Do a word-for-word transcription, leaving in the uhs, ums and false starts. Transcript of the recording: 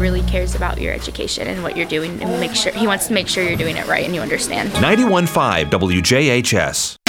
really cares about your education and what you're doing, and make sure he wants to make sure you're doing it right and you understand. ninety-one point five W J H S.